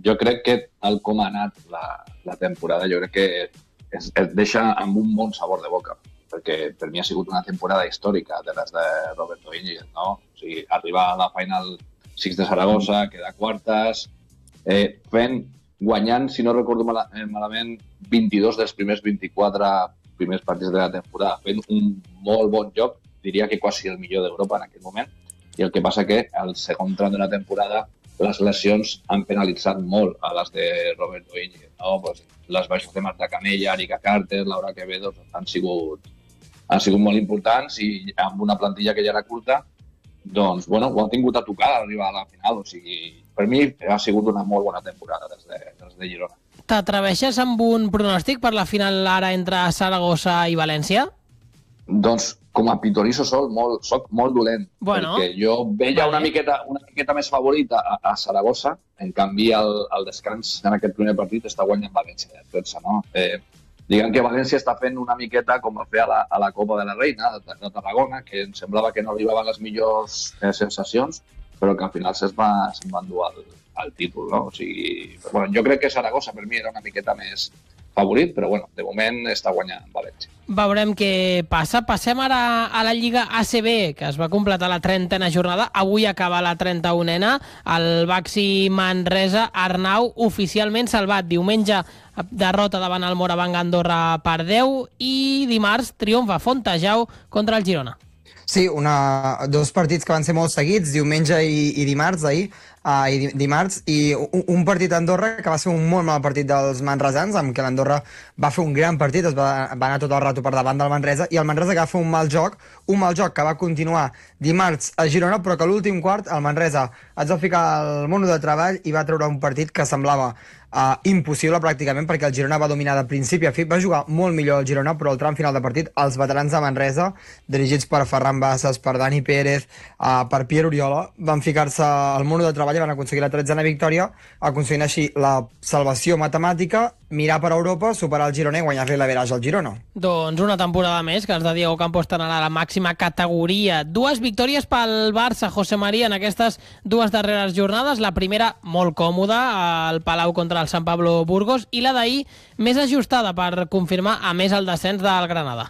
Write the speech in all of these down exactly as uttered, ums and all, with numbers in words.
jo crec que tal com ha anat la, la temporada, jo crec que es, et deixa amb un bon sabor de boca, perquè per mi ha sigut una temporada històrica de les de Roberto Íñiguez, no? O sigui, arribar a la Final Six de Saragossa, quedar quartes, eh, fent, guanyant, si no recordo mal, malament, vint-i-dos dels primers vint-i-quatre primers partits de la temporada, fent un molt bon joc, diria que quasi el millor d'Europa en aquell moment, i el que passa que al segon tram de la temporada les lesions han penalitzat molt a les de Roberto Íñiguez, no? Pues les baixes de Marta Canella, Erika Carter, Laura Quevedo han sigut, han sigut molt importants i amb una plantilla que ja era curta, doncs, bueno, ho han tingut a tocar a arribar a la final. O sigui, per mi ha sigut una molt bona temporada des de, des de Girona. T'atreveixes amb un pronòstic per la final ara entre Saragossa i València? Doncs, com a pitorisso sol, molt, soc molt dolent, bueno, perquè jo veia vale. una, miqueta, una miqueta més favorita a, a Saragossa, en canvi al, al descans en aquest primer partit està guanyant València de tretze, no? Eh, diguem que València està fent una miqueta com va fer a la, a la Copa de la Reina de, de Tarragona, que em semblava que no arribaven les millors eh, sensacions, però que al final se'n va, se va endur al, al títol, no? O sigui, però, bueno, jo crec que Saragossa per mi era una miqueta més favorit, però bueno, de moment està guanyant València. Veurem què passa. Passem ara a la Lliga A C B, que es va completar la trentena jornada. Avui acaba la trenta-unena. El Baxi Manresa, Arnau, oficialment salvat. Diumenge, derrota davant el Morabanc Andorra per deu i dimarts triomfa Fontejau contra el Girona. Sí, una, dos partits que van ser molt seguits, diumenge i, i dimarts, ahir, uh, i dimarts, i un, un partit a Andorra que va ser un molt mal partit dels manresans, amb què l'Andorra va fer un gran partit, es va, va anar tot el rato per davant del Manresa, i el Manresa que va fer un mal joc, un mal joc que va continuar dimarts a Girona, però que a l'últim quart el Manresa es va ficar al mono de treball i va treure un partit que semblava Uh, impossible pràcticament, perquè el Girona va dominar de principi a fi, va jugar molt millor el Girona, però al tram final de partit els veterans de Manresa, dirigits per Ferran Bassas, per Dani Pérez, uh, per Pierre Oriola, van ficar-se al mono de treball i van aconseguir la tretzena victòria, aconseguint així la salvació matemàtica, mirar per Europa, superar el Girona i guanyar-li la veraja al Girona. Doncs una temporada més que els de Diego Campos tenen a la màxima categoria. Dues victòries pel Barça, José María, en aquestes dues darreres jornades. La primera molt còmoda, al Palau contra el Sant Pablo Burgos, i la d'ahir més ajustada per confirmar a més el descens del Granada.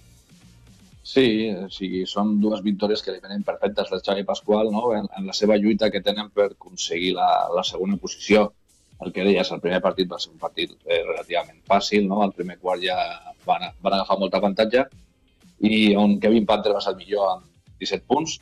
Sí, o sigui, són dues victòries que li venen perfectes del Xavi Pasqual, no? en, en la seva lluita que tenen per aconseguir la, la segona posició. El que deies, el primer partit va ser un partit eh, relativament fàcil, no? El primer quart ja van, van agafar molt avantatge i on Kevin Panther va ser el millor amb disset punts.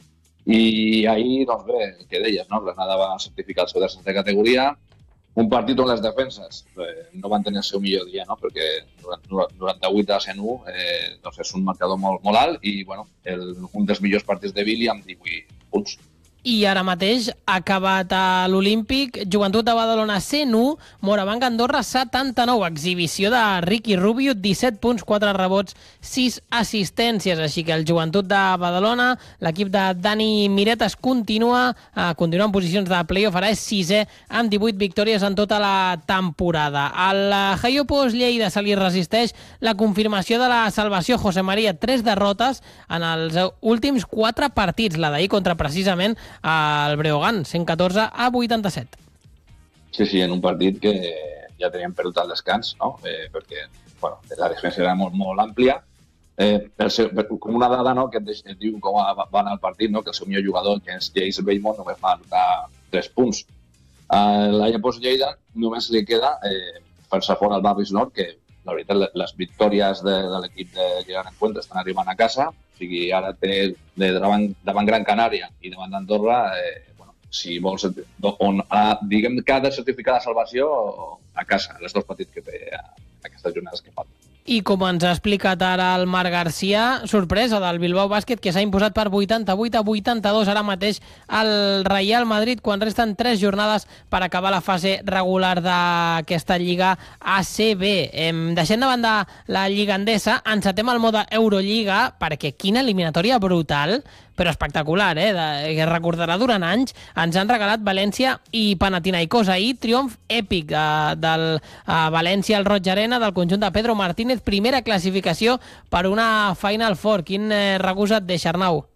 I ahir, doncs bé, el que deies, no? Granada va certificar el seu descens de categoria, un partit on les defenses eh, no van tenir el seu millor dia, no? Perquè noranta-vuit a cent u eh, doncs és un marcador molt, molt alt i bueno, el, un dels millors partits de Billy amb divuit punts. I ara mateix ha acabat a l'Olímpic, Joventut de Badalona cent u, Morabanc Andorra setanta-nou, exhibició de Ricky Rubio, disset punts, quatre rebots, sis assistències, així que el Joventut de Badalona, l'equip de Dani Miretes continua, eh, continua en posicions de play-off, ara és sisè amb divuit victòries en tota la temporada. Al Jaiopos Lleida se li resisteix la confirmació de la salvació, José María, tres derrotes en els últims quatre partits, la d'ahir contra precisament al Breogán, cent catorze a vuitanta-set. Sí, sí, en un partit que ja teníem perdut al descans, no? Eh, perquè bueno, la defensa era molt, molt àmplia. Eh, per ser, per, com una dada, no? Que et, et diu com va, va anar el partit, no? Que el seu millor jugador, que és Jace Baymont, només va anotar tres punts. A la Jaiopos Lleida només li queda eh, fer-se fora al Barris Nord, que la veritat les victòries de, de l'equip de Lleida Encuentro estan arribant a casa. O sigui, ara té de davant, davant Gran Canària i davant d'Andorra, eh, bueno, si vols, on ha, diguem que ha de certificar la salvació a casa, les dos partits que té a, a aquestes jornades que falten. I com ens ha explicat ara el Marc Garcia, sorpresa del Bilbao Bàsquet, que s'ha imposat per vuitanta-vuit a vuitanta-dos ara mateix al Real Madrid, quan resten tres jornades per acabar la fase regular d'aquesta Lliga A C B. Em, deixem de banda la Lliga Endesa, encetem el mode Eurolliga, perquè quina eliminatòria brutal, però espectacular, eh? De, que recordarà durant anys. Ens han regalat València i Panathinaikos. Ahir, triomf èpic eh, del eh, València al Roig Arena, del conjunt de Pedro Martínez, primera classificació per una Final Four. Quin eh, regust et deixa, Arnau?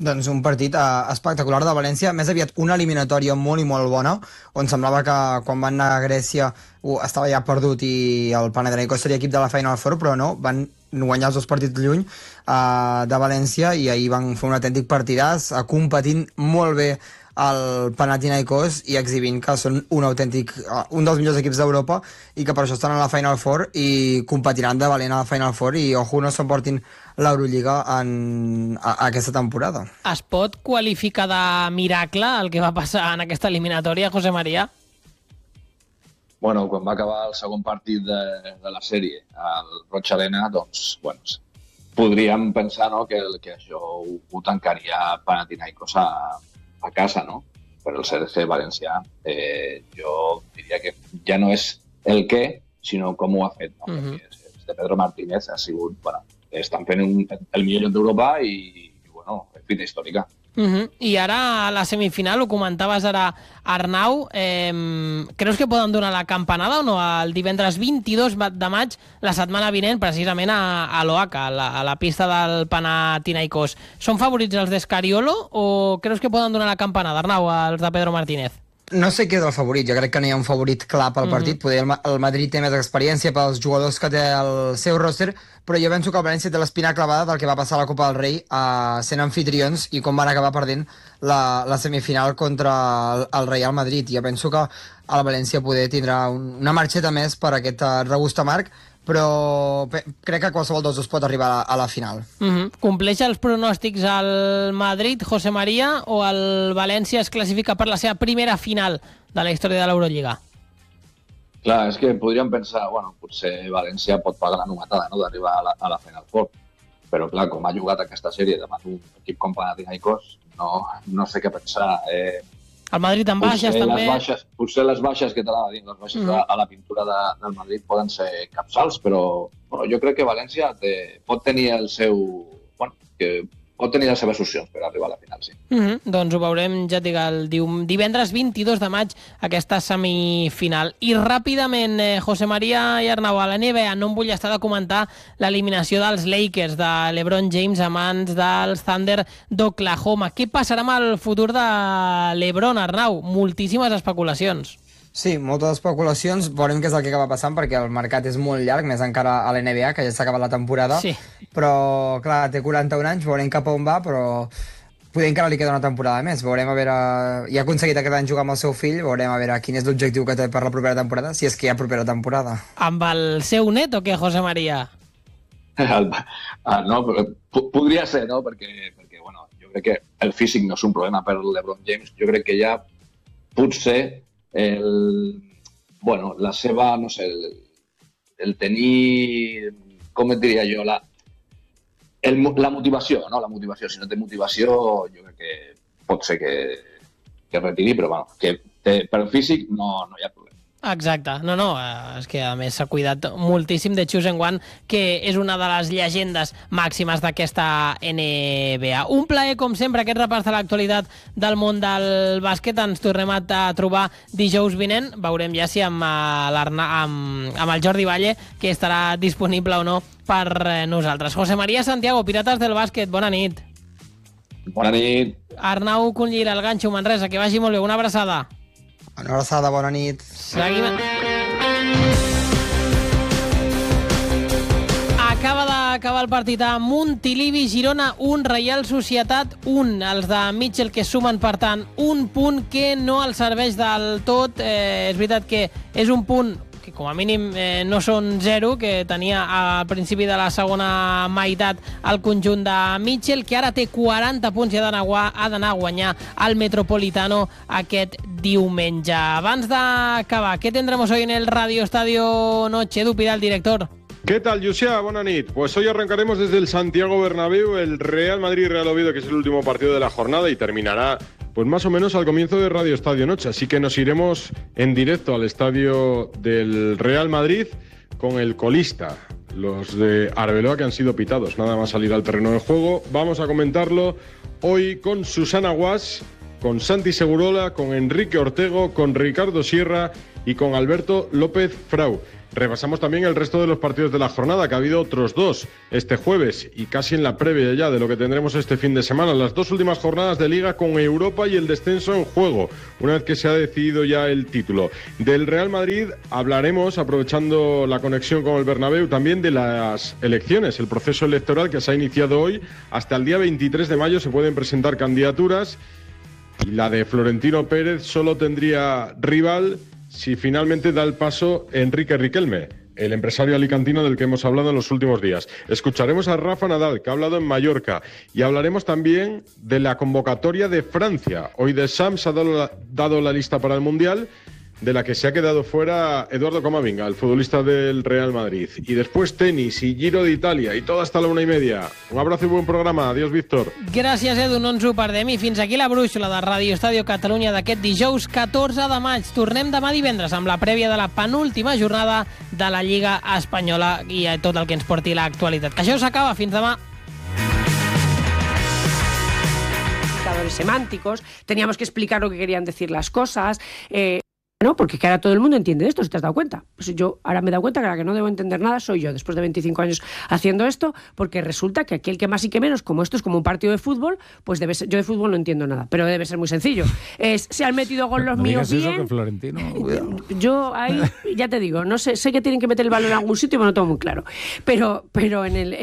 Doncs un partit uh, espectacular de València, més aviat una eliminatòria molt i molt bona, on semblava que quan van anar a Grècia uh, estava ja perdut i el Panathinaikos seria equip de la Final Four, però no, van guanyar els dos partits lluny uh, de València i ahir van fer un autèntic partidàs, uh, competint molt bé el Panathinaikos i exhibint que són un autèntic, uh, un dels millors equips d'Europa i que per això estan a la Final Four i competiran de valent a la Final Four i ojo no s'emportin l'Eurolliga en a, a aquesta temporada. Es pot qualificar de miracle el que va passar en aquesta eliminatòria, José María? Bueno, quan va acabar el segon partit de, de la sèrie al Roig Arena, doncs, bueno, podríem pensar, no, que, que això ho, ho tancaria Panathinaikos a, a casa, no? Però el C D C valencià, eh, jo diria que ja no és el què, sinó com ho ha fet, no? Uh-huh. Perquè este Pedro Martínez ha sigut, bueno, estan fent un, el millor lloc d'Europa i, i, bueno, fita històrica. Uh-huh. I ara a la semifinal, ho comentaves ara, Arnau, eh, creus que poden donar la campanada o no el divendres vint-i-dos de maig, la setmana vinent, precisament a, a l'Oaca, a, la, a la pista del Panathinaikos? Són favorits els d'Escariolo o creus que poden donar la campanada, Arnau, els de Pedro Martínez? No sé qui és el favorit, jo crec que no hi ha un favorit clar pel partit, mm-hmm. Poder el, el Madrid té més experiència pels jugadors que té el seu roster, però jo penso que el València té l'espina clavada del que va passar a la Copa del Rei a sent anfitrions i com van acabar perdent la, la semifinal contra el, el Real Madrid. Jo penso que el València poder tindrà un, una marxeta més per aquest uh, regust amarg, però crec que qualsevol dels dos pot arribar a la, a la final. Mm-hmm. Compleix els pronòstics al Madrid, José María, o el València es classifica per la seva primera final de la història de l'Eurolliga? Clar, és que podríem pensar, bueno, potser València pot pagar la nomatada, no?, d'arribar a la, a la Final Four, però clar, com ha jugat aquesta sèrie davant un equip com Panathinaikos, no, no sé què pensar. Eh, El Madrid en baixes, potser també. Les baixes, potser les baixes que t'anava a dir, les baixes mm. a, a la pintura de, del Madrid poden ser capçals, però bueno, jo crec que València té, pot tenir el seu... Bueno, que pot tenir les seves opcions per arribar a la final, sí. Mm-hmm. Doncs ho veurem, ja et dic, el divendres vint-i-dos de maig, aquesta semifinal. I ràpidament, eh, José María i Arnau, a la N B A no em vull estar de comentar l'eliminació dels Lakers, de LeBron James a mans dels Thunder d'Oklahoma. Què passarà amb el futur de LeBron, Arnau? Moltíssimes especulacions. Sí, moltes especulacions, veurem què és el que acaba passant perquè el mercat és molt llarg, més encara a l'N B A, que ja s'ha acabat la temporada, sí. Però clar, té quaranta-un anys, veurem cap a on va, però poder encara li queda una temporada més, veurem a veure, ja ha aconseguit aquest any jugar amb el seu fill, veurem a veure quin és l'objectiu que té per la propera temporada, si és que hi ha propera temporada. Amb el seu net o què, José María? El, ah, no, podria ser, no? Perquè, perquè bueno, jo crec que el físic no és un problema per LeBron James, jo crec que ja potser el, bueno, la seva, no sé, el, el tenir, com et diria jo, la, el, la motivació, no? La motivació, si no té motivació, jo crec que pot ser que, que es retiri, però bueno, que té, per el físic no, no hi ha problema. Exacte, no, no, és que a més s'ha cuidat moltíssim de Chus Nguyen, que és una de les llegendes màximes d'aquesta N B A. Un plaer, com sempre, aquest repàs de l'actualitat del món del bàsquet. Ens tornem a trobar dijous vinent. Veurem ja si amb, amb, amb el Jordi Valle, que estarà disponible o no per nosaltres. José María Santiago, Pirates del Bàsquet, bona nit. Bona nit. Arnau Cunllera, el Ganxo Manresa, que vagi molt bé. Una abraçada. Una abraçada, bona nit. Seguim. Acaba d'acabar el partit a Montilivi, Girona un, Reial Societat un. Els de Mitchell que sumen, per tant, un punt que no els serveix del tot. Eh, és veritat que és un punt que com a mínim eh, no són zero, que tenia al principi de la segona meitat el conjunt de Mitchell, que ara té quaranta punts i ha d'anar a guanyar al Metropolitano aquest diumenge. Abans d'acabar, ¿qué tendremos hoy en el Radio Estadio Noche? Edu Pidal, director. ¿Qué tal, José? Buenas noches. Pues hoy arrancaremos desde el Santiago Bernabéu, el Real Madrid-Real Oviedo, que es el último partido de la jornada, y terminará pues más o menos al comienzo de Radio Estadio Noche. Así que nos iremos en directo al estadio del Real Madrid con el colista, los de Arbeloa, que han sido pitados nada más salir al terreno de juego. Vamos a comentarlo hoy con Susana Guas, con Santi Segurola, con Enrique Ortego, con Ricardo Sierra y con Alberto López Frau. Repasamos también el resto de los partidos de la jornada, que ha habido otros dos este jueves y casi en la previa ya de lo que tendremos este fin de semana. Las dos últimas jornadas de Liga con Europa y el descenso en juego, una vez que se ha decidido ya el título. Del Real Madrid hablaremos, aprovechando la conexión con el Bernabéu, también de las elecciones, el proceso electoral que se ha iniciado hoy. Hasta el día veintitrés de mayo se pueden presentar candidaturas y la de Florentino Pérez solo tendría rival si finalmente da el paso Enrique Riquelme, el empresario alicantino del que hemos hablado en los últimos días. Escucharemos a Rafa Nadal, que ha hablado en Mallorca, y hablaremos también de la convocatoria de Francia. Hoy de Sams ha dado la, dado la lista para el Mundial, de la que se ha quedado fuera Eduardo Camavinga, el futbolista del Real Madrid. Y después tenis y Giro de Italia, y todo hasta la una y media. Un abrazo y buen programa. Adiós, Víctor. Gràcies, Edu, no ens ho perdem. I fins aquí la brúixola de Ràdio Estàdio Catalunya d'aquest dijous catorze de maig. Tornem demà divendres amb la prèvia de la penúltima jornada de la Lliga Espanyola i tot el que ens porti l'actualitat. Que això s'acaba. Fins demà. Semánticos, teníamos que explicar lo que querían decir las cosas, eh, ¿no? Porque que ahora todo el mundo entiende esto, si te has dado cuenta. Pues yo ahora me he dado cuenta que la que no debo entender nada soy yo, después de veinticinco años haciendo esto, porque resulta que aquí el que más y que menos, como esto es como un partido de fútbol, pues debe ser, yo de fútbol no entiendo nada, pero debe ser muy sencillo. Es, se han metido gol los no míos digas bien. Eso, que Florentino, yo ahí, ya te digo, no sé, sé que tienen que meter el balón en algún sitio, pero no tengo muy claro. Pero, pero en el